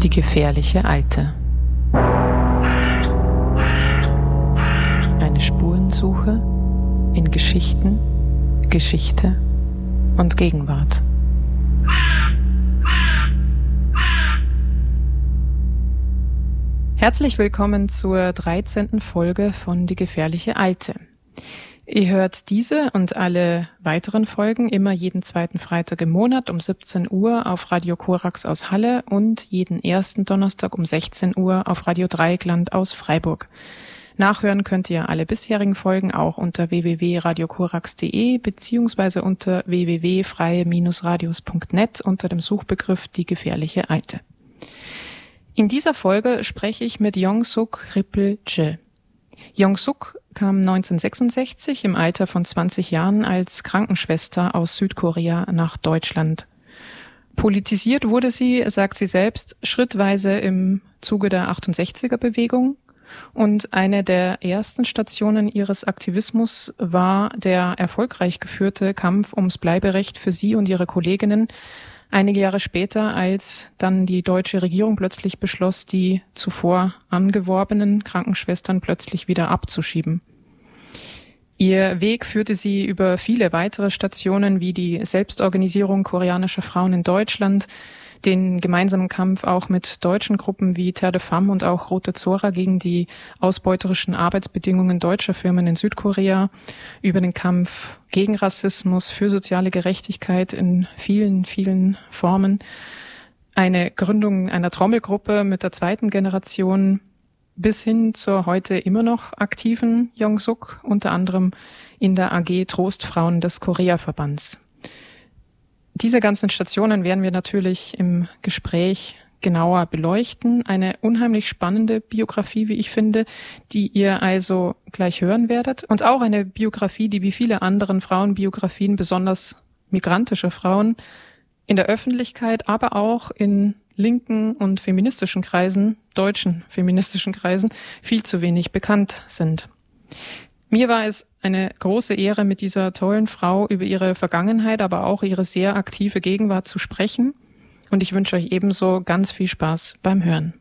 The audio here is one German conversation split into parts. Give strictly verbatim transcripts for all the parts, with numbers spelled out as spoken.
Die gefährliche Alte. Eine Spurensuche in Geschichten, Geschichte und Gegenwart. Herzlich willkommen zur dreizehnten Folge von Die gefährliche Alte. Ihr hört diese und alle weiteren Folgen immer jeden zweiten Freitag im Monat um siebzehn Uhr auf Radio Korax aus Halle und jeden ersten Donnerstag um sechzehn Uhr auf Radio Dreieckland aus Freiburg. Nachhören könnt ihr alle bisherigen Folgen auch unter w w w punkt radio korax punkt d e beziehungsweise unter w w w punkt freie radios punkt net unter dem Suchbegriff Die gefährliche Alte. In dieser Folge spreche ich mit Yongsuk Rippel-je. Yongsuk kam neunzehnhundertsechsundsechzig im Alter von zwanzig Jahren als Krankenschwester aus Südkorea nach Deutschland. Politisiert wurde sie, sagt sie selbst, schrittweise im Zuge der achtundsechziger-Bewegung. Und eine der ersten Stationen ihres Aktivismus war der erfolgreich geführte Kampf ums Bleiberecht für sie und ihre Kolleginnen, einige Jahre später, als dann die deutsche Regierung plötzlich beschloss, die zuvor angeworbenen Krankenschwestern plötzlich wieder abzuschieben. Ihr Weg führte sie über viele weitere Stationen wie die Selbstorganisierung koreanischer Frauen in Deutschland, den gemeinsamen Kampf auch mit deutschen Gruppen wie Terre de Femme und auch Rote Zora gegen die ausbeuterischen Arbeitsbedingungen deutscher Firmen in Südkorea, über den Kampf gegen Rassismus, für soziale Gerechtigkeit in vielen, vielen Formen, eine Gründung einer Trommelgruppe mit der zweiten Generation bis hin zur heute immer noch aktiven Yongsuk, unter anderem in der A G Trostfrauen des Korea-Verbands. Diese ganzen Stationen werden wir natürlich im Gespräch genauer beleuchten. Eine unheimlich spannende Biografie, wie ich finde, die ihr also gleich hören werdet. Und auch eine Biografie, die wie viele anderen Frauenbiografien, besonders migrantische Frauen, in der Öffentlichkeit, aber auch in linken und feministischen Kreisen, deutschen feministischen Kreisen, viel zu wenig bekannt sind. Mir war es eine große Ehre, mit dieser tollen Frau über ihre Vergangenheit, aber auch ihre sehr aktive Gegenwart zu sprechen. Und ich wünsche euch ebenso ganz viel Spaß beim Hören.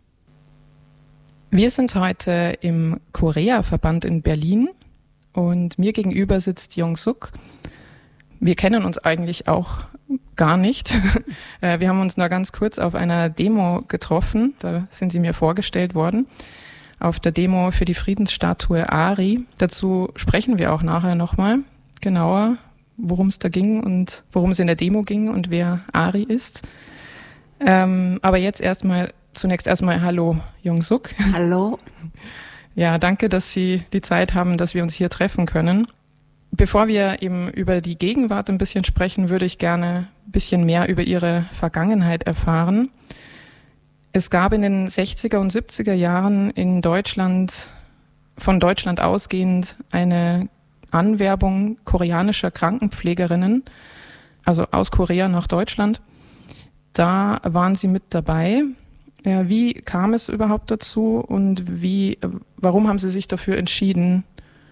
Wir sind heute im Korea-Verband in Berlin und mir gegenüber sitzt Yongsuk. Wir kennen uns eigentlich auch gar nicht. Wir haben uns nur ganz kurz auf einer Demo getroffen. Da sind sie mir vorgestellt worden. Auf der Demo für die Friedensstatue Ari. Dazu sprechen wir auch nachher nochmal genauer, worum es da ging und worum es in der Demo ging und wer Ari ist. Ähm, aber jetzt erstmal, zunächst erstmal Hallo Yongsuk. Hallo. Ja, danke, dass Sie die Zeit haben, dass wir uns hier treffen können. Bevor wir eben über die Gegenwart ein bisschen sprechen, würde ich gerne ein bisschen mehr über Ihre Vergangenheit erfahren. Es gab in den sechziger und siebziger Jahren in Deutschland, von Deutschland ausgehend, eine Anwerbung koreanischer Krankenpflegerinnen, also aus Korea nach Deutschland. Da waren Sie mit dabei. Ja, wie kam es überhaupt dazu und wie, warum haben Sie sich dafür entschieden?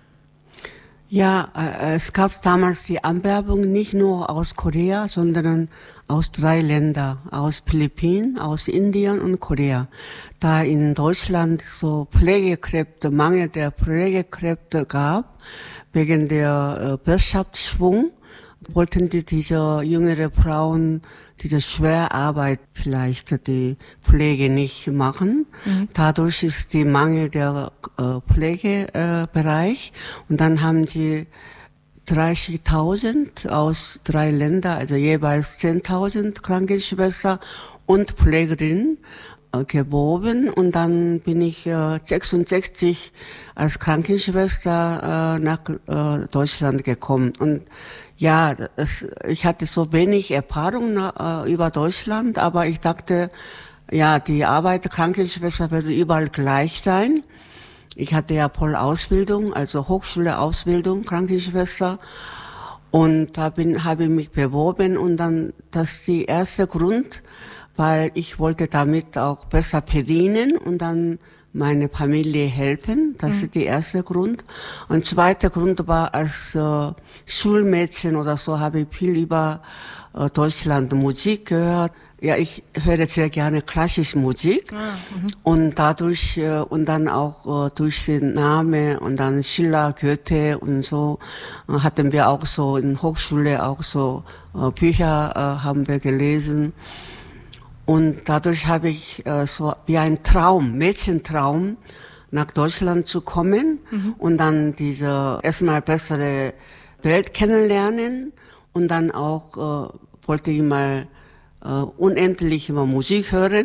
Ja, äh, es gab damals die Anwerbung nicht nur aus Korea, sondern aus drei Ländern, aus Philippinen, aus Indien und Korea. Da in Deutschland so Pflegekräfte, Mangel der Pflegekräfte gab, wegen der äh, Wirtschaftsschwung, wollten die diese jüngere Frauen diese Schwerarbeit vielleicht die Pflege nicht machen. Mhm. Dadurch ist die Mangel der äh, Pflegebereich äh, und dann haben sie dreißigtausend aus drei Ländern, also jeweils zehntausend Krankenschwestern und Pflegerinnen äh, geworben und dann bin ich äh, sechsundsechzig als Krankenschwester äh, nach äh, Deutschland gekommen und ja, es, ich hatte so wenig Erfahrung äh, über Deutschland, aber ich dachte, ja, die Arbeit der Krankenschwester würde überall gleich sein. Ich hatte ja voll Ausbildung, also Hochschule-Ausbildung, Krankenschwester. Und da bin, habe ich mich beworben und dann, das ist der erste Grund, weil ich wollte damit auch besser verdienen und dann meine Familie helfen. Das mhm. ist der erste Grund. Und zweiter Grund war, als äh, Schulmädchen oder so habe ich viel über äh, Deutschland Musik gehört. Ja, ich höre sehr gerne klassische Musik ah, und dadurch äh, und dann auch äh, durch den Namen und dann Schiller, Goethe und so äh, hatten wir auch so in Hochschule auch so äh, Bücher äh, haben wir gelesen und dadurch habe ich äh, so wie ein Traum, Mädchentraum nach Deutschland zu kommen mhm. und dann diese erstmal bessere Welt kennenlernen und dann auch äh, wollte ich mal Uh, unendlich immer Musik hören,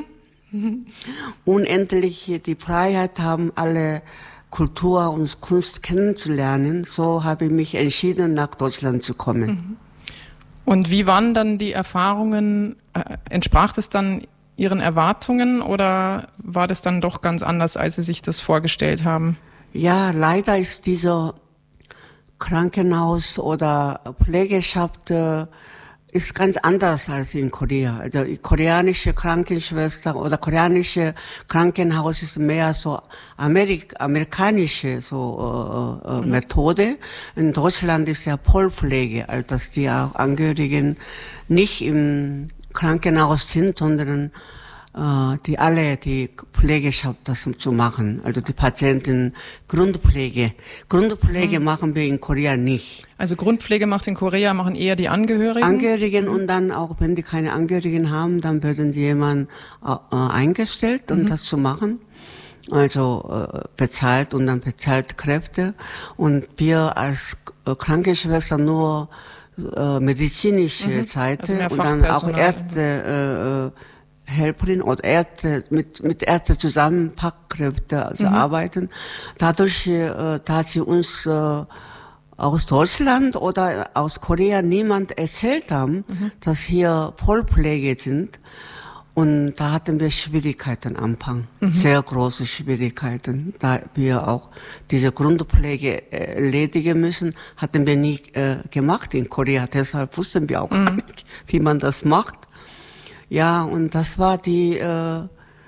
unendlich die Freiheit haben, alle Kultur und Kunst kennenzulernen. So habe ich mich entschieden, nach Deutschland zu kommen. Und wie waren dann die Erfahrungen? Äh, entsprach das dann Ihren Erwartungen oder war das dann doch ganz anders, als Sie sich das vorgestellt haben? Ja, leider ist dieser Krankenhaus oder Pflegeschaft äh, ist ganz anders als in Korea. Also die koreanische Krankenschwester oder koreanische Krankenhaus ist mehr so Amerik amerikanische so äh, äh, mhm. Methode. In Deutschland ist ja Vollpflege, also dass die auch Angehörigen nicht im Krankenhaus sind, sondern äh, die alle die Pflegeschaft das zu machen. Also die Patienten Grundpflege. Grundpflege mhm. machen wir in Korea nicht. Also Grundpflege macht in Korea, machen eher die Angehörigen? Angehörigen mhm. und dann auch, wenn die keine Angehörigen haben, dann werden die jemand äh, eingestellt, um mhm. das zu machen. Also äh, bezahlt und dann bezahlt Kräfte. Und wir als äh, Krankenschwester nur äh, medizinische mhm. Seite also und dann auch Ärzte, äh, Helferin oder Ärzte, mit, mit Ärzte zusammen Fachkräfte also mhm. arbeiten. Dadurch, äh, da sie uns äh, aus Deutschland oder aus Korea niemand erzählt haben, mhm. dass hier Vollpflege sind. Und da hatten wir Schwierigkeiten am Anfang, mhm. sehr große Schwierigkeiten. Da wir auch diese Grundpflege erledigen müssen, hatten wir nie äh, gemacht in Korea. Deshalb wussten wir auch mhm. gar nicht, wie man das macht. Ja, und das war die äh,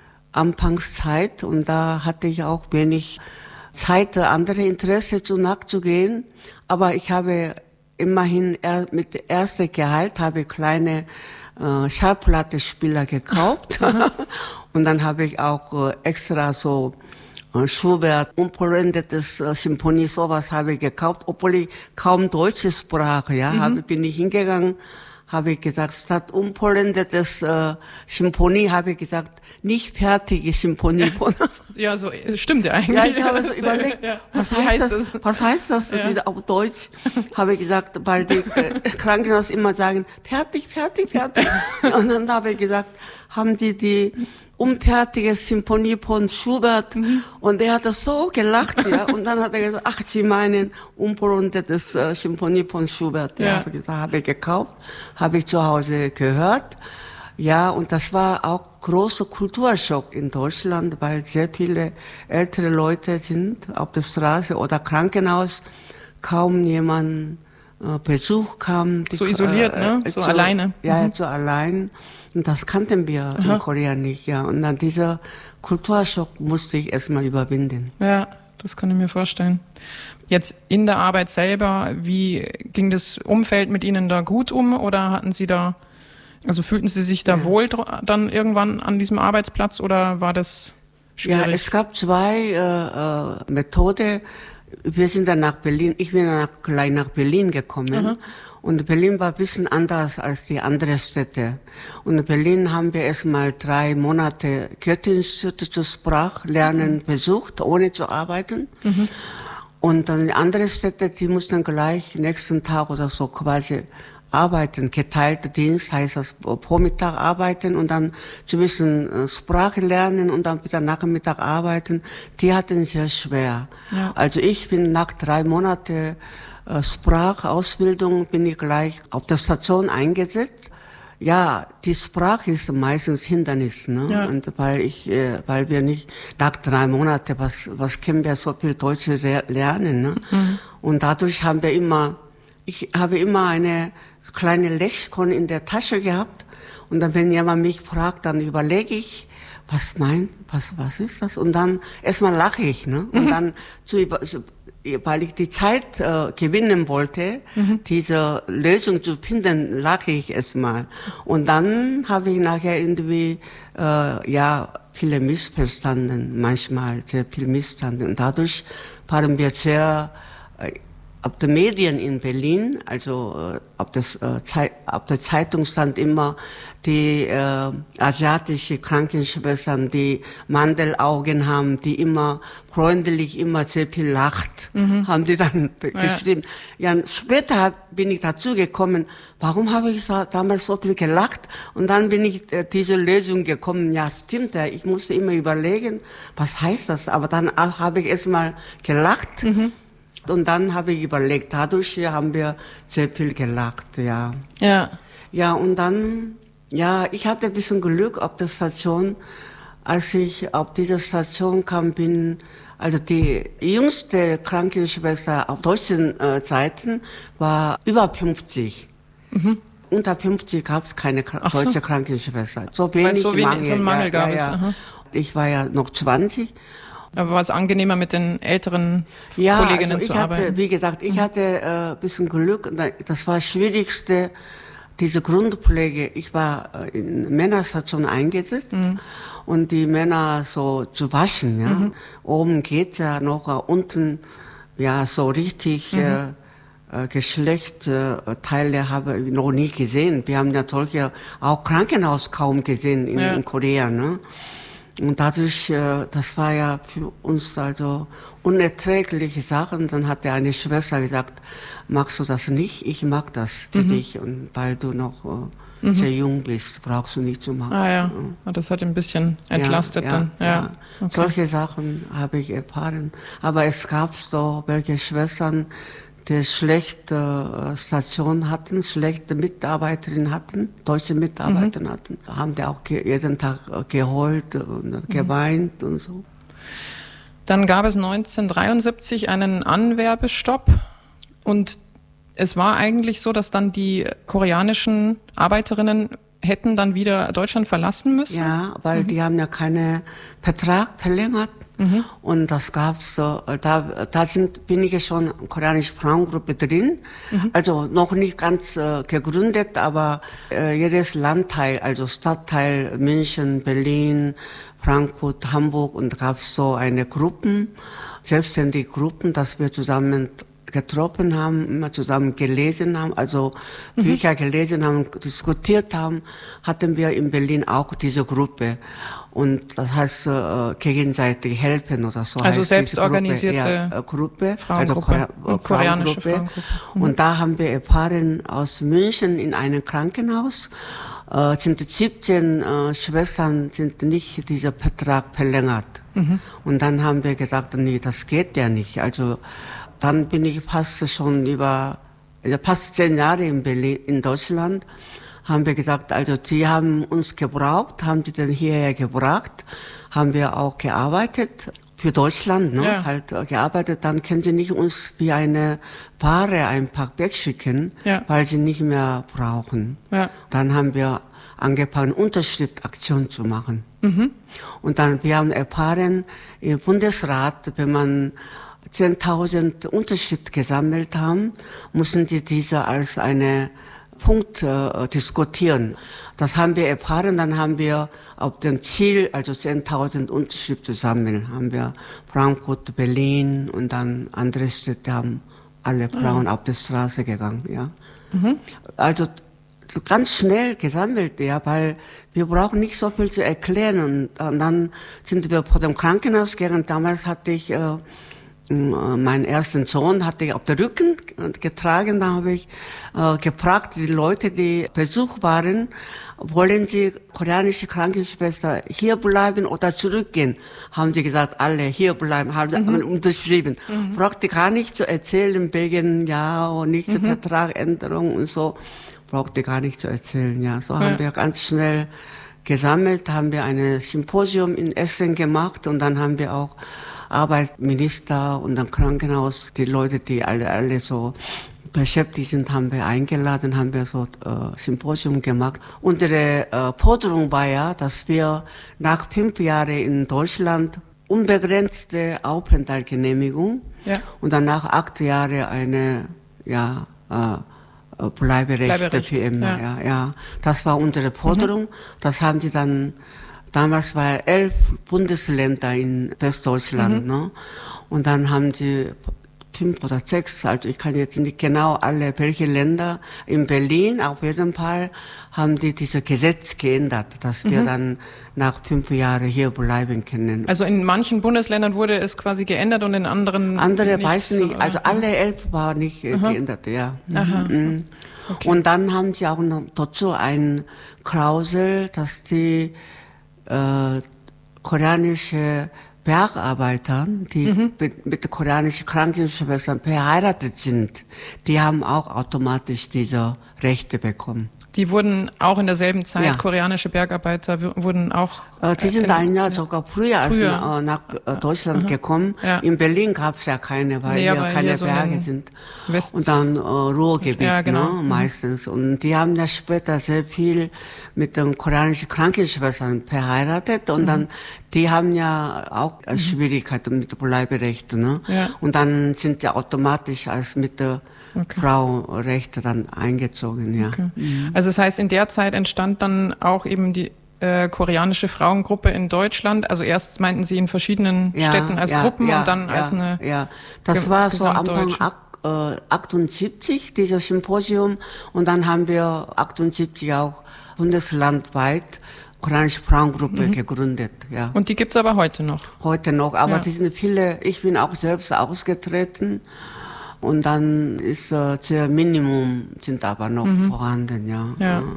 Anfangszeit und da hatte ich auch wenig Zeit, andere Interesse zu nachzugehen. Aber ich habe immerhin er, mit erstem Gehalt habe ich kleine äh, Schallplattenspieler gekauft und dann habe ich auch äh, extra so äh, Schubert, unvollendetes äh, Symphonie, sowas habe ich gekauft, obwohl ich kaum Deutsche sprach. Ja, mhm. habe, bin ich hingegangen. Habe ich gesagt, statt unvollendetes äh, Symphonie, habe ich gesagt, nicht fertige Symphonie. Ja, so stimmt ja eigentlich. Ja, ich habe so überlegt, ja. was, heißt heißt das, das? was heißt das ja. auf Deutsch? Habe ich gesagt, weil die äh, Krankenhaus immer sagen, fertig, fertig, fertig. Und dann habe ich gesagt, haben die die unfertige Symphonie von Schubert mhm. und er hat das so gelacht, ja. Und dann hat er gesagt, ach, Sie meinen unvollendetes äh, Symphonie von Schubert. Ja, ja. Habe ich gesagt, habe ich gekauft, habe ich zu Hause gehört. Ja, und das war auch großer Kulturschock in Deutschland, weil sehr viele ältere Leute sind auf der Straße oder Krankenhaus, kaum jemand äh, Besuch kam. Die, so isoliert, äh, ne? So zu, alleine. Ja, mhm. so allein. Und das kannten wir Aha. in Korea nicht, ja. Und dann dieser Kulturschock musste ich erstmal überwinden. Ja, das kann ich mir vorstellen. Jetzt in der Arbeit selber, wie ging das Umfeld mit Ihnen da gut um oder hatten Sie da, also fühlten Sie sich da ja. wohl dann irgendwann an diesem Arbeitsplatz oder war das schwierig? Ja, es gab zwei äh, äh, Methoden. Wir sind dann nach Berlin, ich bin dann gleich nach Berlin gekommen. Aha. Und Berlin war ein bisschen anders als die anderen Städte. Und in Berlin haben wir erstmal drei Monate Goethe-Institut zur Sprachlernen mhm. besucht, ohne zu arbeiten. Mhm. Und dann die anderen Städte, die mussten gleich nächsten Tag oder so quasi arbeiten. Geteilter Dienst heißt das, Vormittag arbeiten und dann zu bisschen Sprache lernen und dann wieder Nachmittag arbeiten. Die hatten es sehr schwer. Ja. Also ich bin nach drei Monaten äh, Sprachausbildung bin ich gleich auf der Station eingesetzt. Ja, die Sprache ist meistens Hindernis, ne? Ja. Und weil ich, äh, weil wir nicht nach drei Monaten was, was können wir so viel Deutsch lernen, ne? Mhm. Und dadurch haben wir immer, ich habe immer eine kleine Lexikon in der Tasche gehabt. Und dann, wenn jemand mich fragt, dann überlege ich, was meint, was, was ist das? Und dann erstmal lache ich, ne? Und dann zu, weil ich die Zeit äh, gewinnen wollte, mhm. diese Lösung zu finden, lag ich erstmal. Und dann habe ich nachher irgendwie, äh, ja, viele Missverstanden, manchmal sehr viel Missverstanden. Und dadurch waren wir sehr, äh, auf den Medien in Berlin, also äh, auf, das, äh, Zeit, auf der Zeitung stand immer die äh, asiatische Krankenschwestern, die Mandelaugen haben, die immer freundlich, immer sehr viel lacht, mhm. haben die dann ja. geschrieben. Ja, später bin ich dazu gekommen, warum habe ich so, damals so viel gelacht? Und dann bin ich äh, diese Lösung gekommen, ja stimmt, ja, ich musste immer überlegen, was heißt das? Aber dann äh, habe ich erstmal gelacht. Mhm. Und dann habe ich überlegt, dadurch haben wir sehr viel gelacht, ja. Ja. Ja, und dann, ja, ich hatte ein bisschen Glück auf der Station. Als ich auf diese Station kam, bin, also die jüngste Krankenschwester auf deutschen äh, Seiten war über fünfzig. Mhm. Unter fünfzig gab es keine Ach deutsche so. Krankenschwester. So wenig, so wenig Mangel, so einen Mangel ja, gab ja, es. Ja. Aha. Ich war ja noch zwanzig. Aber war es angenehmer, mit den älteren ja, Kolleginnen also ich zu arbeiten? Hatte, wie gesagt, ich hatte äh, ein bisschen Glück. Das war das Schwierigste, diese Grundpflege. Ich war in Männerstation eingesetzt mhm. und die Männer so zu waschen. Ja. Mhm. Oben geht ja noch, unten ja so richtig mhm. äh, Geschlechtsteile habe ich noch nie gesehen. Wir haben ja solche auch Krankenhaus kaum gesehen in, ja. in Korea. Ne? Und dadurch, das war ja für uns also unerträgliche Sachen. Dann hat der eine Schwester gesagt, magst du das nicht? Ich mag das für mhm. dich. Und weil du noch mhm. sehr jung bist, brauchst du nicht zu machen. Ah ja, ja. Das hat ein bisschen entlastet ja, dann. Ja, ja. Okay. Solche Sachen habe ich erfahren. Aber es gab so welche Schwestern, die schlechte Station hatten, schlechte Mitarbeiterinnen hatten, deutsche Mitarbeiterinnen mhm. hatten, haben die auch jeden Tag geheult und geweint mhm. und so. Dann gab es neunzehnhundertdreiundsiebzig einen Anwerbestopp und es war eigentlich so, dass dann die koreanischen Arbeiterinnen hätten dann wieder Deutschland verlassen müssen? Ja, weil mhm. die haben ja keinen Vertrag verlängert. Mhm. Und das gab's so, da, da sind, bin ich ja schon in der koreanischen Frauengruppe drin. Mhm. Also noch nicht ganz äh, gegründet, aber äh, jedes Landteil, also Stadtteil München, Berlin, Frankfurt, Hamburg, und da gab's so eine Gruppen, selbstständige Gruppen, dass wir zusammen getroffen haben, immer zusammen gelesen haben, also mhm. Bücher gelesen haben, diskutiert haben, hatten wir in Berlin auch diese Gruppe. Und das heißt, äh, gegenseitig helfen oder so. Also selbstorganisierte Gruppe, ja, Gruppe, Frauengruppe, also Kora- und koreanische Frauengruppe. Mhm. Und da haben wir erfahren, aus München in einem Krankenhaus äh, sind siebzehn äh, Schwestern sind nicht dieser Vertrag verlängert. Mhm. Und dann haben wir gesagt, nee, das geht ja nicht. Also dann bin ich fast schon über, also fast zehn Jahre in Berlin, in Deutschland, haben wir gesagt, also sie haben uns gebraucht, haben die dann hierher gebracht, haben wir auch gearbeitet für Deutschland, ne? Ja. Halt gearbeitet, dann können sie nicht uns wie eine Ware einfach wegschicken, ja. weil sie nicht mehr brauchen. Ja. Dann haben wir angefangen, Unterschriftaktion zu machen. Mhm. Und dann, wir haben erfahren, im Bundesrat, wenn man zehntausend Unterschriften gesammelt haben, müssen die diese als eine Punkt äh, diskutieren. Das haben wir erfahren, dann haben wir auf dem Ziel, also zehntausend Unterschriften zu sammeln, haben wir Frankfurt, Berlin und dann andere Städte haben alle Frauen mhm. auf die Straße gegangen, ja. Mhm. Also ganz schnell gesammelt, ja, weil wir brauchen nicht so viel zu erklären. Und, und dann sind wir vor dem Krankenhaus gegangen. Damals hatte ich äh, meinen ersten Sohn hatte ich auf den Rücken getragen. Da habe ich äh, gefragt, die Leute, die Besuch waren, wollen Sie koreanische Krankenschwester hier bleiben oder zurückgehen? Haben sie gesagt, alle hier bleiben, haben mhm. unterschrieben. Mhm. Brauchte gar nicht zu erzählen wegen, ja, und nicht mhm. Vertragänderung und so. Brauchte gar nicht zu erzählen, ja. So ja. haben wir ganz schnell gesammelt, haben wir ein Symposium in Essen gemacht und dann haben wir auch Arbeitsminister und am Krankenhaus, die Leute, die alle, alle so beschäftigt sind, haben wir eingeladen, haben wir so äh, Symposium gemacht. Unsere äh, Forderung war ja, dass wir nach fünf Jahren in Deutschland unbegrenzte Aufenthaltsgenehmigung Ja. Und danach acht Jahre eine, ja, äh, Bleiberecht, Bleiberecht für immer. ja. Ja, ja. Das war unsere Forderung. Mhm. Das haben die dann, damals waren elf Bundesländer in Westdeutschland, mhm. ne? Und dann haben die fünf oder sechs, also ich kann jetzt nicht genau alle, welche Länder, in Berlin auf jeden Fall haben die dieses Gesetz geändert, dass wir mhm. dann nach fünf Jahren hier bleiben können. Also in manchen Bundesländern wurde es quasi geändert und in anderen Andere nicht weiß nicht, so, also alle elf war nicht äh, geändert, ja. Aha. Mhm. Okay. Und dann haben sie auch noch dazu ein Klausel, dass die äh, koreanische Bergarbeiter, die mhm. mit, mit koreanischen Krankenschwestern verheiratet sind, die haben auch automatisch diese Rechte bekommen. Die wurden auch in derselben Zeit, ja. koreanische Bergarbeiter wurden auch... Äh, die sind äh, ein Jahr sogar früher, früher. als äh, nach äh, Deutschland Aha. gekommen. Ja. In Berlin gab es ja keine, weil nee, hier keine hier so Berge sind. West und dann äh, Ruhrgebiet, ja, genau. ne, meistens. Und die haben ja später sehr viel mit den koreanischen Krankenschwestern verheiratet. Und mhm. dann, die haben ja auch mhm. Schwierigkeiten mit Bleiberecht. Ne? Ja. Und dann sind die automatisch als mit der Okay. Frauenrechte dann eingezogen, ja. Okay. Mhm. Also das heißt, in der Zeit entstand dann auch eben die äh, koreanische Frauengruppe in Deutschland. Also erst meinten Sie in verschiedenen ja, Städten als ja, Gruppen ja, und dann ja, als eine Ja, das war so Anfang äh, achtundsiebzig, dieses Symposium. Und dann haben wir achtundsiebzig auch bundeslandweit koreanische Frauengruppe mhm. gegründet, ja. Und die gibt's aber heute noch? Heute noch, aber ja. die sind viele, ich bin auch selbst ausgetreten. Und dann ist äh, sehr Minimum sind aber noch mhm. vorhanden, ja. ja. ja.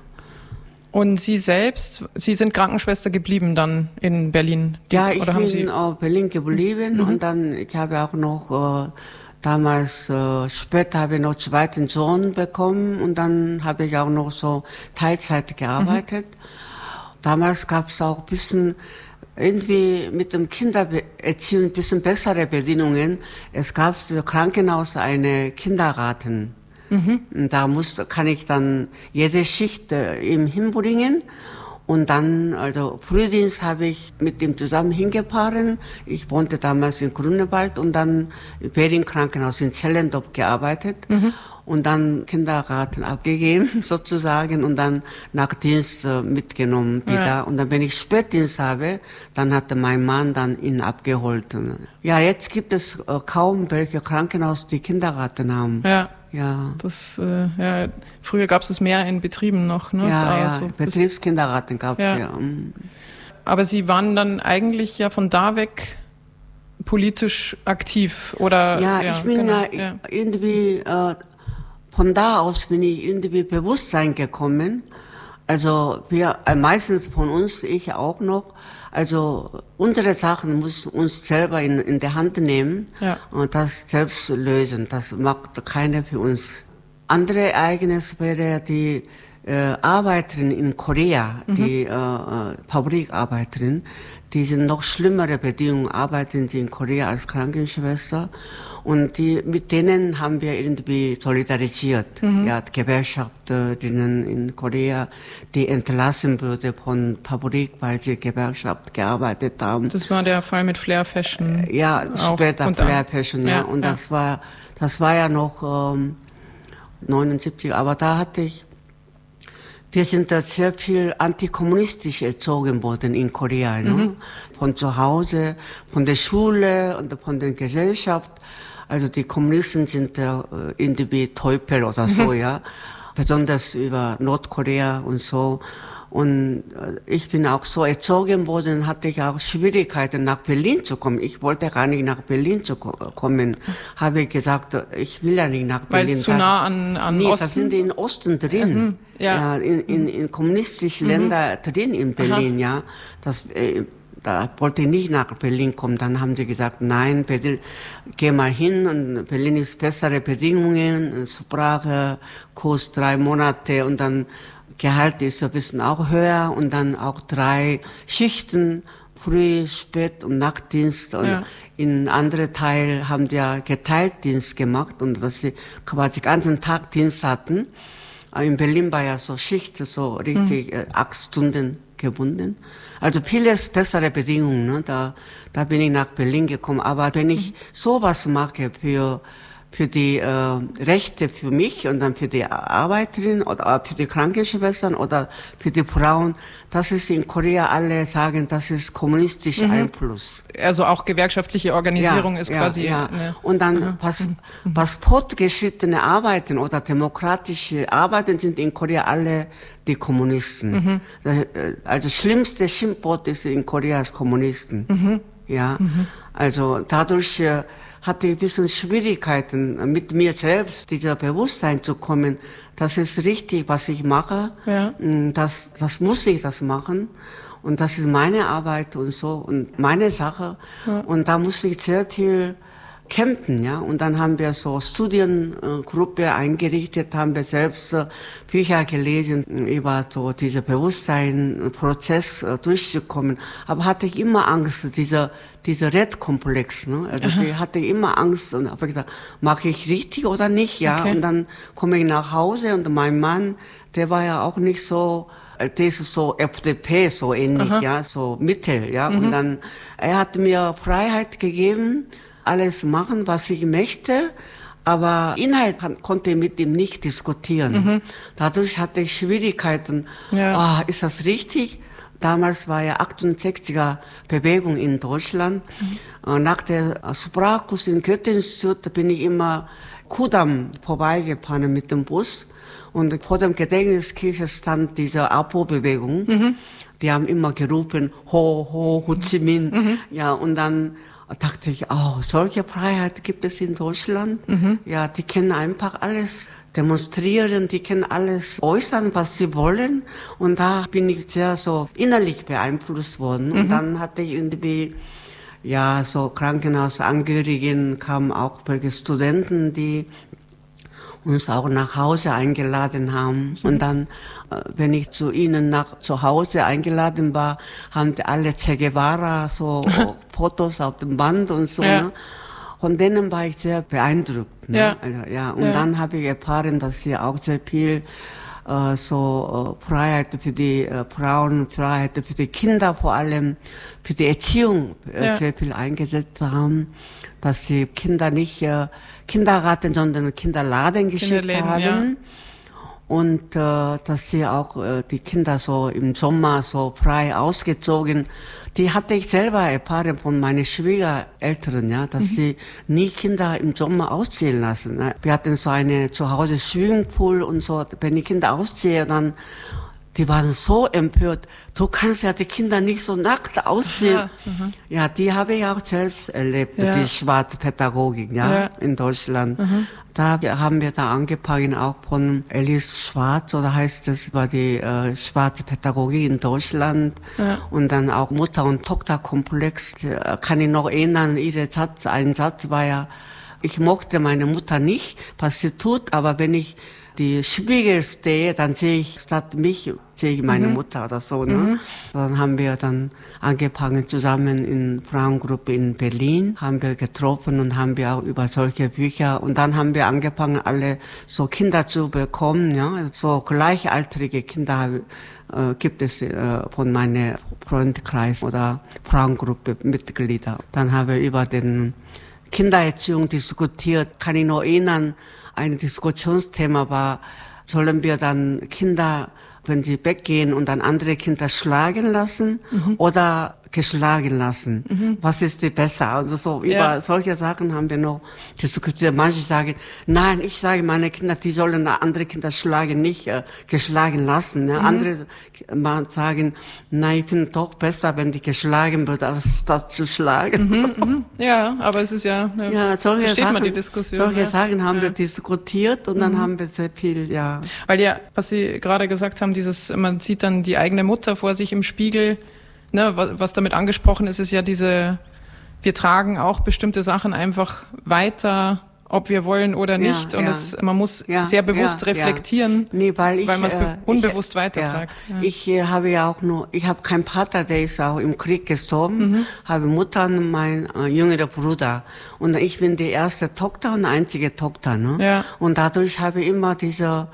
Und Sie selbst, Sie sind Krankenschwester geblieben dann in Berlin? Die, ja, ich oder bin haben Sie in Berlin geblieben mhm. und dann, ich habe auch noch, äh, damals, äh, später habe ich noch einen zweiten Sohn bekommen und dann habe ich auch noch so Teilzeit gearbeitet. Mhm. Damals gab es auch ein bisschen irgendwie mit dem Kindererziehung ein bisschen bessere Bedingungen. Es gab im Krankenhaus eine Kindergarten. Mhm. Da muss, kann ich dann jede Schicht äh, ihm hinbringen. Und dann, also Frühdienst habe ich mit ihm zusammen hingefahren. Ich wohnte damals in Grunewald und dann im Berlin-Krankenhaus in Zellendorf gearbeitet. Mhm. Und dann Kindergarten abgegeben, sozusagen, und dann nach Dienst äh, mitgenommen wieder. Ja. Und dann, wenn ich Spätdienst habe, dann hatte mein Mann dann ihn abgeholt. Ja, jetzt gibt es äh, kaum welche Krankenhaus, die Kindergarten haben. Ja. Ja. Das, äh, ja, früher gab es das mehr in Betrieben noch, ne? Ja, ja. So Betriebskindergarten gab es ja. ja. Aber Sie waren dann eigentlich ja von da weg politisch aktiv, oder? Ja, ja ich bin genau, ja, ja irgendwie, äh, von da aus bin ich irgendwie Bewusstsein gekommen. Also wir, äh, meistens von uns, ich auch noch, also unsere Sachen muss uns selber in, in die Hand nehmen ja. und das selbst lösen. Das macht keiner für uns. Andere Ereignis wäre die äh, Arbeiterin in Korea, mhm. die äh, äh, Fabrikarbeiterin, die sind noch schlimmere Bedingungen, arbeiten sie in Korea als Krankenschwester. Und die, mit denen haben wir irgendwie solidarisiert. Mhm. Ja, Gewerkschafterinnen in Korea, die entlassen wurde von Fabrik, weil sie Gewerkschaft gearbeitet haben. Das war der Fall mit Flair Fashion. Ja, später Flair Fashion, ja. ja. Und ja. das war, das war ja noch ähm, neunundsiebzig. Aber da hatte ich, wir sind da sehr viel antikommunistisch erzogen worden in Korea, ne? Mhm. Von zu Hause, von der Schule und von der Gesellschaft. Also die Kommunisten sind ja irgendwie Teufel oder so, mhm. ja. Besonders über Nordkorea und so. Und ich bin auch so erzogen worden, hatte ich auch Schwierigkeiten, nach Berlin zu kommen. Ich wollte gar nicht nach Berlin zu kommen. Habe ich gesagt, ich will ja nicht nach Berlin. Weil es zu nah an, an nee, Osten? Nee, da sind die in Osten drin. Mhm. Ja. ja. in, in, in kommunistischen mhm. Ländern drin in Berlin, Aha. ja. Das, äh, da wollte ich nicht nach Berlin kommen. Dann haben sie gesagt, nein, Berlin, geh mal hin. Und Berlin ist bessere Bedingungen, Sprache, Kurs drei Monate und dann Gehalt ist ein bisschen auch höher und dann auch drei Schichten, Früh-, Spät- und Nachtdienst. Und ja. in andere Teil haben die ja Geteiltdienst gemacht und dass sie quasi den ganzen Tag Dienst hatten. In Berlin war ja so Schicht, so richtig mhm. äh, acht Stunden gebunden. Also vieles bessere Bedingungen, ne? Da, da bin ich nach Berlin gekommen. Aber wenn ich sowas mache für für die äh, Rechte für mich und dann für die Arbeiterinnen oder für die Krankenschwestern oder für die Frauen, das ist in Korea, alle sagen, das ist kommunistischer mhm. Einfluss. Also auch gewerkschaftliche Organisierung ja, ist ja, quasi... Ja. Eine, und dann, aha. was, was fortgeschrittene Arbeiten oder demokratische Arbeiten sind in Korea alle die Kommunisten. Mhm. Das, also das schlimmste Schimpfwort ist in Korea Kommunisten. Mhm. Ja, mhm. Also dadurch äh, hatte ich ein bisschen Schwierigkeiten, mit mir selbst dieser Bewusstsein zu kommen. Das ist richtig, was ich mache. Ja. Das, das muss ich das machen. Und das ist meine Arbeit und so und meine Sache. Ja. Und da muss ich sehr viel kämpfen, ja. Und dann haben wir so Studiengruppe eingerichtet, haben wir selbst Bücher gelesen, über so diese Bewusstseinsprozess durchzukommen. Aber hatte ich immer Angst, dieser, dieser Red-Komplex, ne. Also die hatte ich immer Angst und habe gedacht, mache ich richtig oder nicht, ja. Okay. Und dann komme ich nach Hause und mein Mann, der war ja auch nicht so, das ist so F D P, so ähnlich, aha. ja, so Mittel, ja. Mhm. Und dann, er hat mir Freiheit gegeben, alles machen, was ich möchte, aber Inhalt konnte ich mit ihm nicht diskutieren. Mhm. Dadurch hatte ich Schwierigkeiten. Ja. Ah, ist das richtig? Damals war ja achtundsechziger Bewegung in Deutschland. Mhm. Nach der Sprachkurs in Goethe-Institut bin ich immer Kudamm vorbeigefahren mit dem Bus. Und vor dem Gedächtniskirche stand diese A P O-Bewegung. Mhm. Die haben immer gerufen, ho, ho, Ho Chi Minh. Mhm. Ja, und dann dachte ich, oh, solche Freiheit gibt es in Deutschland. Mhm. Ja, die können einfach alles demonstrieren, die können alles äußern, was sie wollen. Und da bin ich sehr so innerlich beeinflusst worden. Mhm. Und dann hatte ich irgendwie, ja, so Krankenhausangehörigen, kamen auch welche Studenten, die uns auch nach Hause eingeladen haben. Mhm. Und dann, wenn ich zu ihnen nach zu Hause eingeladen war, haben die alle Che Guevara so Fotos auf dem Band und so. Ja. Ne? Von denen war ich sehr beeindruckt. Ne? Ja. Also, ja. Und ja. dann habe ich erfahren, dass sie auch sehr viel äh, so äh, Freiheit für die äh, Frauen, Freiheit für die Kinder, vor allem für die Erziehung äh, ja. sehr viel eingesetzt haben, dass die Kinder nicht äh, Kindergarten, sondern Kinderladen geschickt haben. Ja. Und äh, dass sie auch äh, die Kinder so im Sommer so frei ausgezogen. Die hatte ich selber erfahren von meinen Schwiegereltern, ja, dass mhm. sie nie Kinder im Sommer ausziehen lassen. Ne? Wir hatten so eine zu Hause Swimmingpool und so. Wenn ich Kinder ausziehe, dann die waren so empört. Du kannst ja die Kinder nicht so nackt ausziehen. Aha, ja, die habe ich auch selbst erlebt, ja. die schwarze Pädagogik, ja, ja. in Deutschland. Mhm. Da haben wir da angefangen, auch von Alice Schwarz, oder heißt das, war die äh, schwarze Pädagogik in Deutschland. Ja. Und dann auch Mutter- und Tochterkomplex. Äh, kann ich noch erinnern, ihre Satz, ein Satz war ja, ich mochte meine Mutter nicht, was sie tut, aber wenn ich die Spiegel stehe, dann sehe ich statt mich, sehe ich meine mhm. Mutter oder so. Ne? Mhm. Dann haben wir dann angefangen zusammen in Frauengruppe in Berlin, haben wir getroffen und haben wir auch über solche Bücher, und dann haben wir angefangen, alle so Kinder zu bekommen, ja, so gleichaltrige Kinder äh, gibt es äh, von meinem Freundeskreis oder Frauengruppe Mitglieder. Dann haben wir über den Kindererziehung diskutiert, kann ich noch erinnern. Ein Diskussionsthema war, sollen wir dann Kinder, wenn sie weggehen und dann andere Kinder schlagen lassen mhm. oder geschlagen lassen? Mhm. Was ist die besser? Also so ja. über solche Sachen haben wir noch diskutiert. Manche sagen, nein, ich sage, meine Kinder, die sollen andere Kinder schlagen, nicht äh, geschlagen lassen. Ja. Mhm. Andere man sagen, nein, ich finde doch besser, wenn die geschlagen wird, als das zu schlagen. Mhm, mhm. Ja, aber es ist ja, ja, ja solche versteht Sachen, man die Diskussion. Solche ja. Sachen haben ja. wir diskutiert, und dann mhm. haben wir sehr viel, ja. Weil ja, was Sie gerade gesagt haben, dieses, man sieht dann die eigene Mutter vor sich im Spiegel. Ne, was damit angesprochen ist, ist ja diese, wir tragen auch bestimmte Sachen einfach weiter, ob wir wollen oder nicht. Ja, und ja. Es, man muss ja, sehr bewusst ja, reflektieren, ja. Nee, weil, ich, weil man es äh, unbewusst ich, weitertragt. Ja. Ja. Ich äh, habe ja auch nur, ich habe keinen Vater, der ist auch im Krieg gestorben, mhm. habe Mutter und mein äh, jüngerer Bruder. Und ich bin die erste Tochter und einzige Tochter. Ne? Ja. Und dadurch habe ich immer diese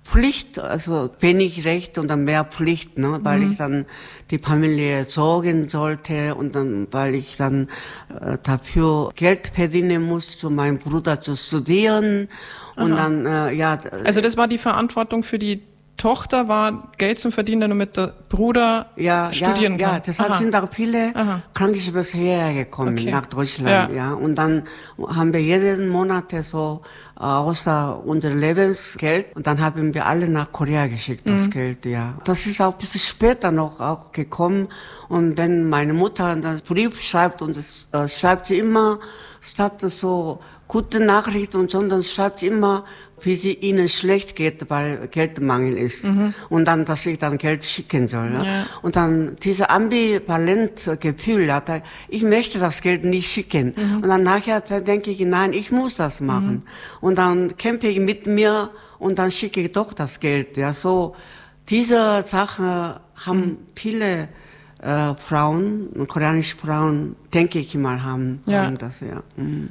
Pflicht, also wenig Recht und dann mehr Pflicht, ne, weil mhm. ich dann die Familie sorgen sollte und dann, weil ich dann äh, dafür Geld verdienen muss, für meinen Bruder zu studieren und Aha. dann, äh, ja. Also das war die Verantwortung für die Tochter, war Geld zum Verdienen, damit der Bruder ja, studieren ja, kann? Ja, deshalb Aha. sind auch viele Aha. Krankenschwestern hergekommen okay. nach Deutschland, ja. ja. Und dann haben wir jeden Monat so außer unser Lebensgeld und dann haben wir alle nach Korea geschickt, das mhm. Geld, ja. Das ist auch ein bisschen später noch auch gekommen und wenn meine Mutter einen Brief schreibt und es äh, schreibt sie immer statt so gute Nachricht und so, dann schreibt sie immer, wie sie ihnen schlecht geht, weil Geldmangel ist. Mhm. Und dann, dass ich dann Geld schicken soll. Ja. Ja. Und dann diese ambivalente Gefühl, ja, da, ich möchte das Geld nicht schicken. Mhm. Und dann nachher denke ich, nein, ich muss das machen. Mhm. Und dann kämpfe ich mit mir und dann schicke ich doch das Geld. Ja, so, diese Sache haben mhm. viele äh, Frauen, koreanische Frauen, denke ich mal, haben, ja. haben das, ja. Mhm.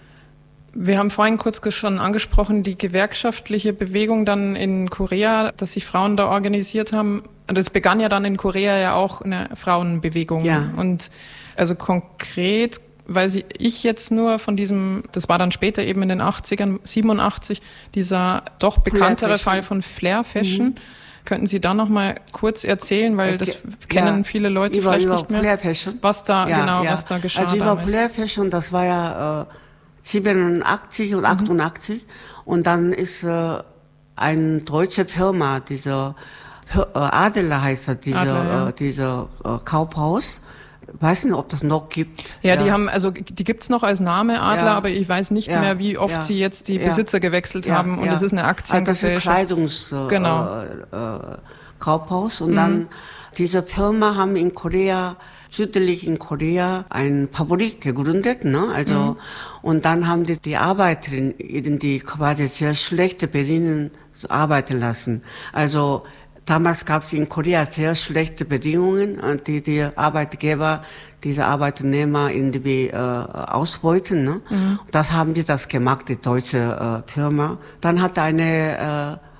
Wir haben vorhin kurz schon angesprochen, die gewerkschaftliche Bewegung dann in Korea, dass sich Frauen da organisiert haben. Und es begann ja dann in Korea ja auch eine Frauenbewegung. Ja. Und also konkret, weil sie, ich jetzt nur von diesem, das war dann später eben in den achtzigern, siebenundachtzig, dieser doch bekanntere Fall von Flair Fashion. Mhm. Könnten Sie da noch mal kurz erzählen, weil das okay. kennen ja. viele Leute über, vielleicht über nicht mehr. Flair Fashion. Was da ja, genau, ja. was da geschah. Also über damals. Flair Fashion, das war ja äh, siebenundachtzig und achtundachtzig mhm. und dann ist äh, eine deutsche Firma, dieser äh, Adler heißt das, dieser Adler, ja. äh, dieser äh, Kaufhaus. Weiß nicht, ob das noch gibt. Ja, ja. die haben, also die gibt's noch als Name Adler, ja. aber ich weiß nicht ja. mehr, wie oft ja. sie jetzt die Besitzer gewechselt ja. haben. Und es ja. ist eine Aktiengesellschaft. Also das ist ein Kleidungs genau. äh, äh, Kaufhaus und mhm. dann diese Firma haben in Korea südlich in Korea eine Fabrik gegründet, ne? Also mhm. und dann haben die die Arbeiterinnen, die quasi sehr schlechte Bedingungen arbeiten lassen. Also damals gab es in Korea sehr schlechte Bedingungen, die die Arbeitgeber diese Arbeitnehmer irgendwie äh, ausbeuten. Ne? Mhm. Das haben die das gemacht, die deutsche äh, Firma. Dann hat eine äh,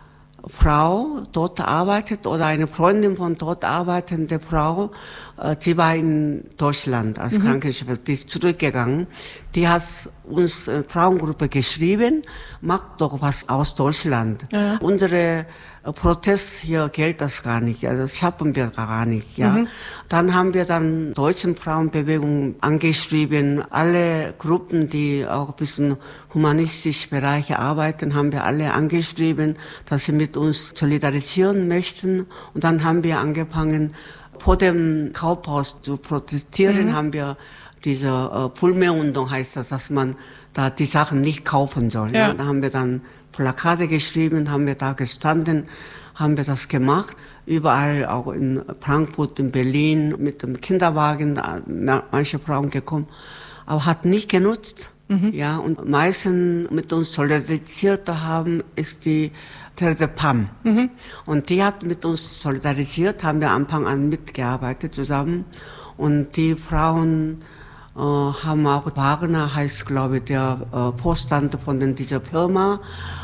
Frau dort arbeitet oder eine Freundin von dort arbeitende Frau, äh, die war in Deutschland als mhm. Krankenschwester, die ist zurückgegangen. Die hat uns äh, Frauengruppe geschrieben, macht doch was aus Deutschland. Ja. Unsere äh, Protest hier gilt das gar nicht, also das schaffen wir gar nicht. Ja. Mhm. Dann haben wir dann deutschen Frauenbewegung angeschrieben, alle Gruppen, die auch ein bisschen humanistische Bereiche arbeiten, haben wir alle angeschrieben, dass sie mit uns solidarisieren möchten. Und dann haben wir angefangen, vor dem Kaufhaus zu protestieren, mhm. haben wir diese äh, Pulme-Untung heißt das, dass man da die Sachen nicht kaufen soll. Ja. Ja. Da haben wir dann Plakate geschrieben, haben wir da gestanden, haben wir das gemacht. Überall, auch in Frankfurt, in Berlin, mit dem Kinderwagen, manche Frauen gekommen. Aber hat nicht genutzt. Mhm. Ja, und meistens mit uns solidarisiert haben, ist die Teresa Pham. Mhm. Und die hat mit uns solidarisiert, haben wir am Anfang an mitgearbeitet zusammen. Und die Frauen äh, haben auch, Wagner heißt, glaube ich, der äh, Vorstand von den, dieser Firma,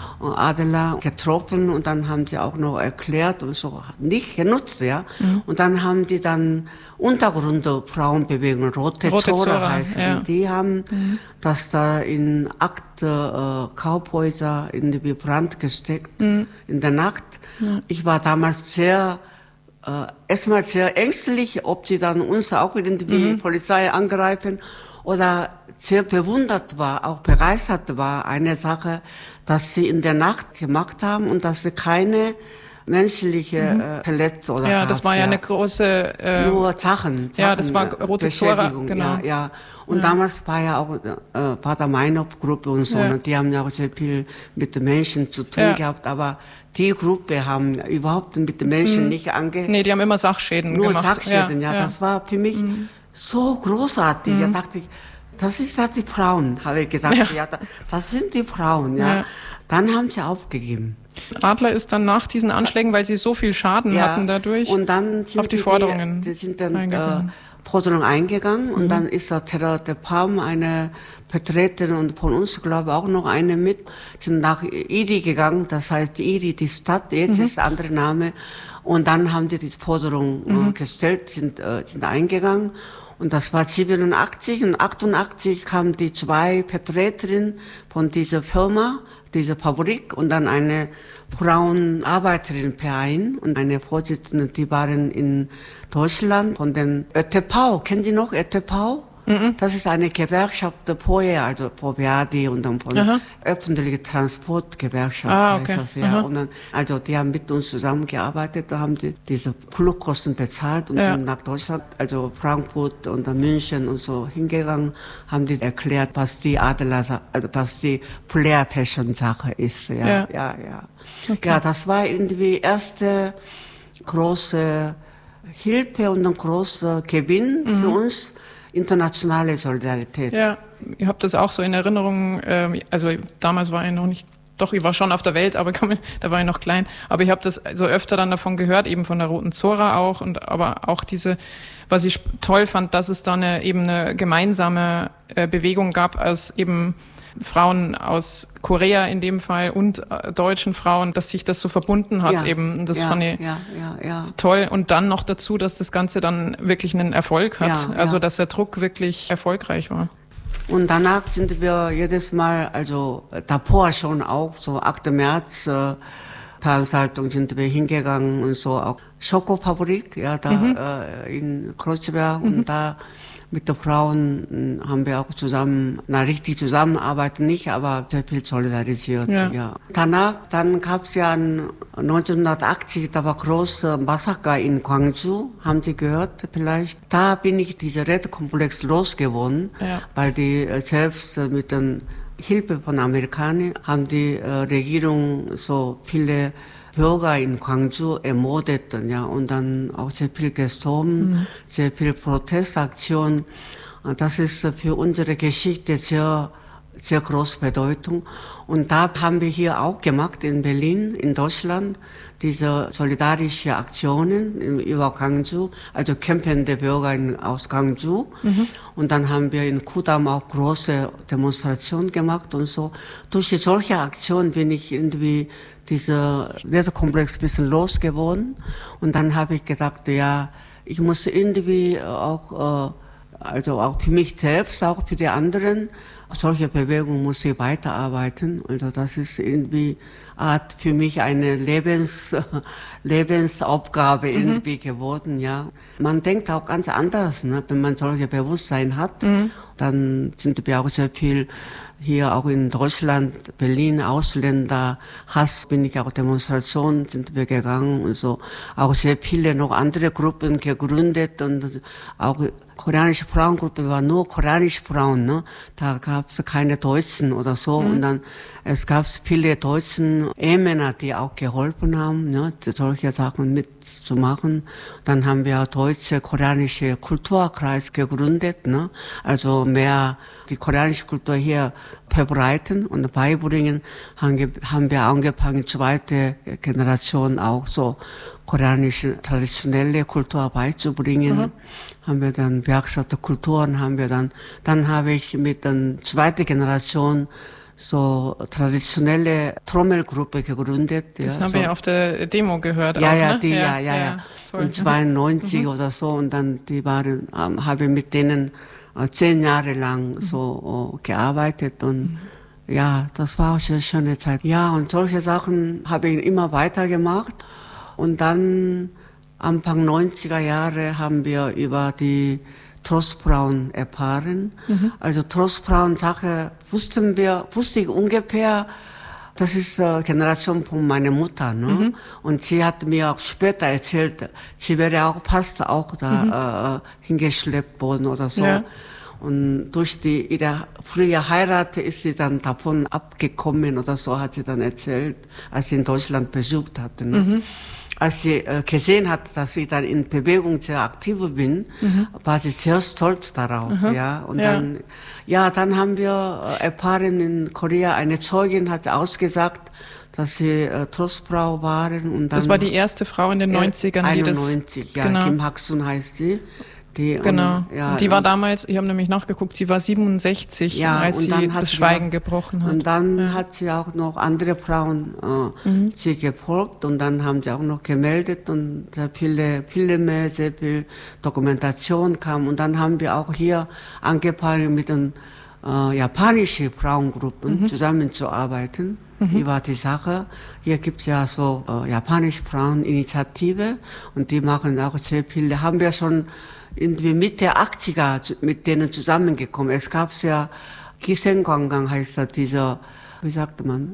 Adler, getroffen und dann haben sie auch noch erklärt und so nicht genutzt, ja. Mhm. Und dann haben die dann Untergründe Frauenbewegung, Rote, Rote Zora, Zora heißen. Ja. Die haben mhm. das da in Akte, äh, Kaufhäuser in die Brand gesteckt, mhm. in der Nacht. Ja. Ich war damals sehr, äh, erstmal sehr ängstlich, ob sie dann uns auch irgendwie mhm. Polizei angreifen oder sehr bewundert war, auch begeistert war, eine Sache, dass sie in der Nacht gemacht haben und dass sie keine menschliche mhm. äh, Verletzung oder ja, das war ja, ja eine große äh, nur Sachen, Sachen, ja, das war Rote Zora, genau. Ja, ja. Und ja. damals war ja auch äh, Pater Meinhof Gruppe und so, ja. und die haben ja auch sehr viel mit den Menschen zu tun ja. gehabt, aber die Gruppe haben überhaupt mit den Menschen mhm. nicht ange... Nee, die haben immer Sachschäden nur gemacht. Nur Sachschäden, ja, ja, das war für mich mhm. so großartig. Mhm. Da dachte ich, das ist ja die Frauen, habe ich gedacht. Ja. Ja, das sind die Frauen. Ja. Ja. Dann haben sie aufgegeben. Adler ist dann nach diesen Anschlägen, weil sie so viel Schaden ja. hatten dadurch, und dann sind auf die, die Forderungen die sind dann äh, Forderung eingegangen und mhm. dann ist da Terra de Palm, eine Vertreterin und von uns, glaube ich, auch noch eine mit, sind nach Iri gegangen, das heißt Iri, die Stadt, jetzt mhm. ist der andere Name. Und dann haben die die Forderung mhm. äh, gestellt, sind, äh, sind eingegangen. Und das war siebenundachtzig und achtundachtzig kamen die zwei Vertreterinnen von dieser Firma, dieser Fabrik und dann eine Frauenarbeiterinnenverein und eine Vorsitzende, die waren in Deutschland von den Ö T V. Kennen Sie noch Ö T V? Mhm. Das ist eine Gewerkschaft vorher, also von Verdi und dann von Aha. öffentliche Transportgewerkschaft. Ah, okay. Das, ja. Und dann, also die haben mit uns zusammengearbeitet, da haben die diese Flugkosten bezahlt und ja. sind nach Deutschland, also Frankfurt und dann München und so hingegangen, haben die erklärt, was die Adler, also was die Flair Fashion Sache ist. Ja, ja, ja. Ja, okay. Ja, das war irgendwie erste große Hilfe und ein großer Gewinn mhm. für uns. Internationale Solidarität. Ja, ich habe das auch so in Erinnerung, äh, also damals war ich noch nicht, doch, ich war schon auf der Welt, aber kann man, da war ich noch klein, aber ich habe das so öfter dann davon gehört, eben von der Roten Zora auch, und aber auch diese, was ich toll fand, dass es da eine, eben eine gemeinsame äh, Bewegung gab, als eben Frauen aus Korea in dem Fall und äh, deutschen Frauen, dass sich das so verbunden hat ja, eben. Das ja, fand ich ja, ja, ja. toll. Und dann noch dazu, dass das Ganze dann wirklich einen Erfolg hat. Ja, also, ja. dass der Druck wirklich erfolgreich war. Und danach sind wir jedes Mal, also davor schon auch, so achter März, äh, Veranstaltung sind wir hingegangen und so auch Schokofabrik, ja, da mhm. äh, in Kreuzberg mhm. und da mit den Frauen haben wir auch zusammen, na richtig zusammenarbeiten nicht, aber sehr viel solidarisiert. Ja. Ja. Danach, dann gab es ja neunzehnhundertachtzig, da war große Massaker in Gwangju, haben Sie gehört vielleicht? Da bin ich diesen Rätekomplex losgeworden, ja. weil die selbst mit der Hilfe von Amerikanern haben die Regierung so viele Bürger in Gwangju ermordet, ja, und dann auch sehr viel gestorben, mhm. sehr viel Protestaktion. Das ist für unsere Geschichte sehr, sehr große Bedeutung. Und da haben wir hier auch gemacht in Berlin, in Deutschland, diese solidarische Aktionen über Gwangju, also campende Bürger in, aus Gwangju. Mhm. Und dann haben wir in Kudam auch große Demonstrationen gemacht und so. Durch solche Aktionen bin ich irgendwie dieser Rätekomplex ein bisschen losgeworden. Und dann habe ich gedacht, ja, ich muss irgendwie auch, also auch für mich selbst, auch für die anderen, solche Bewegungen muss ich weiterarbeiten. Also das ist irgendwie Art für mich eine Lebens, Lebensaufgabe irgendwie mhm. geworden, ja. Man denkt auch ganz anders, ne? Wenn man solche Bewusstsein hat, mhm. dann sind wir auch sehr viel hier auch in Deutschland, Berlin, Ausländer, Hass, bin ich auch Demonstrationen, sind wir gegangen und so. Auch sehr viele noch andere Gruppen gegründet und auch koreanische Frauengruppe war nur koreanische Frauen, ne? Da gab es keine Deutschen oder so. Mhm. Und dann, es gab viele deutschen Ehemänner, die auch geholfen haben, ne? Solche Sachen mitzumachen. Dann haben wir deutsche, koreanische Kulturkreis gegründet, ne? Also mehr die koreanische Kultur hier verbreiten und beibringen, haben wir angefangen, zweite Generation auch so koreanische traditionelle Kultur beizubringen. Mhm. Haben wir dann Werkstatt der Kulturen, haben wir dann, dann habe ich mit der zweiten Generation so traditionelle Trommelgruppe gegründet. Das ja, haben so. wir auf der Demo gehört. Ja, auch, ja, ne? die, ja, ja, ja. ja. Und zweiundneunzig mhm. oder so und dann die waren, ähm, habe mit denen äh, zehn Jahre lang mhm. so äh, gearbeitet und mhm. ja, das war auch eine schöne Zeit. Ja, und solche Sachen habe ich immer weitergemacht. Und dann Anfang neunziger Jahre haben wir über die Trostfrauen erfahren. Mhm. Also Trostfrauen-Sache wussten wir, wusste ich ungefähr, das ist die Generation von meiner Mutter. Ne? Mhm. Und sie hat mir auch später erzählt, sie wäre auch fast auch da mhm. äh, hingeschleppt worden oder so. Ja. Und durch die, ihre frühe Heirat ist sie dann davon abgekommen oder so, hat sie dann erzählt, als sie in Deutschland besucht hatte. Ne? Mhm. Als sie äh, gesehen hat, dass ich dann in Bewegung sehr aktiv bin, mhm. war sie sehr stolz darauf, mhm. ja. Und ja. dann, ja, dann haben wir äh, erfahren in Korea, eine Zeugin hat ausgesagt, dass sie äh, Trostfrau waren. Und dann, das war die erste Frau in den neunzigern, die das... einundneunzig, ja, genau. Kim Hak-sun heißt sie. Die, genau. Und, ja, die war damals, ich habe nämlich nachgeguckt, sie war siebenundsechzig, ja, als sie das Schweigen auch, gebrochen hat. Und dann ja. hat sie auch noch andere Frauen äh, mhm. sie gefolgt und dann haben sie auch noch gemeldet und sehr viele Filme, sehr viel Dokumentation kam. Und dann haben wir auch hier angefangen mit den äh, japanischen Frauengruppen mhm. zusammenzuarbeiten. Mhm. Die war die Sache. Hier gibt es ja so äh, japanische Fraueninitiative und die machen auch sehr viele, haben wir schon irgendwie Mitte der achtziger mit denen zusammengekommen. Es gab ja Gisengangang heißt das, dieser, wie sagt man,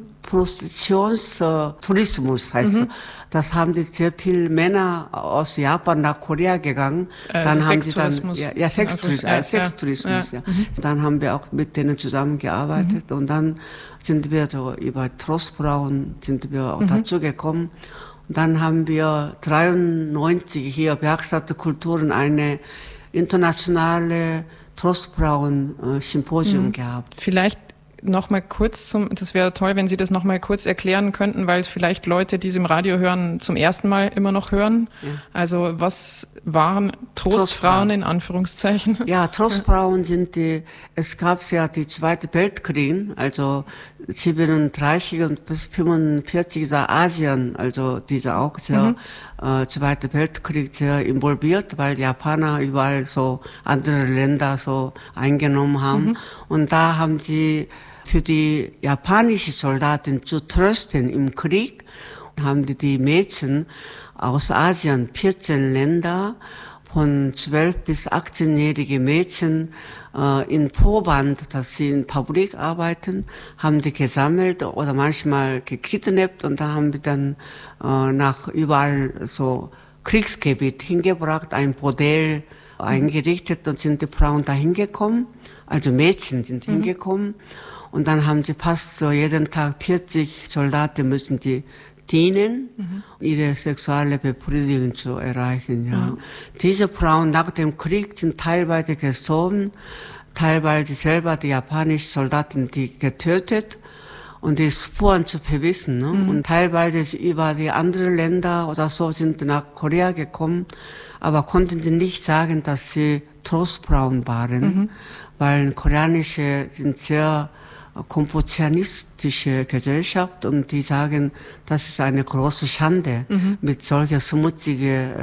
Prostitutionstourismus heißt mhm. das. Haben die sehr viele Männer aus Japan nach Korea gegangen. Also dann haben Sextourismus. sie dann, ja, ja Sextourismus, ja, äh, Sextourismus, ja. ja. Mhm. Dann haben wir auch mit denen zusammengearbeitet mhm. und dann sind wir so über Trostfrauen sind wir auch mhm. dazu gekommen. Und dann haben wir dreiundneunzig hier Werkstatt Kulturen eine internationale Trostfrauen-Symposium mhm. gehabt. Vielleicht noch mal kurz zum, das wäre toll, wenn Sie das noch mal kurz erklären könnten, weil es vielleicht Leute, die es im Radio hören, zum ersten Mal immer noch hören. Ja. Also was waren Trostfrauen, Trostfrauen in Anführungszeichen? Ja, Trostfrauen sind die, es gab ja die Zweite Weltkrieg, also siebenunddreißig und bis fünfundvierzig da Asien, also diese auch sehr, mhm. äh, Zweite Weltkrieg sehr involviert, weil Japaner überall so andere Länder so eingenommen haben. Mhm. Und da haben sie für die japanischen Soldaten zu trösten im Krieg, haben die, die Mädchen aus Asien, vierzehn Länder, von zwölf bis achtzehnjährige Mädchen äh, in Vorwand, dass sie in Fabrik arbeiten, haben die gesammelt oder manchmal gekidnappt und da haben wir dann äh, nach überall so Kriegsgebiet hingebracht, ein Bordell mhm. eingerichtet und sind die Frauen da hingekommen, also Mädchen sind mhm. hingekommen und dann haben sie fast so jeden Tag vierzig Soldaten müssen die dienen, mhm. ihre sexuelle Befriedigung zu erreichen. Ja. Mhm. Diese Frauen nach dem Krieg sind teilweise gestorben, teilweise selber die japanischen Soldaten die getötet und die Spuren zu verwissen. Ne? Mhm. Und teilweise über die anderen Länder oder so sind nach Korea gekommen, aber konnten sie nicht sagen, dass sie Trostfrauen waren, mhm. weil koreanische sind sehr konfuzianistische Gesellschaft und die sagen, das ist eine große Schande, mhm. mit solcher schmutzigen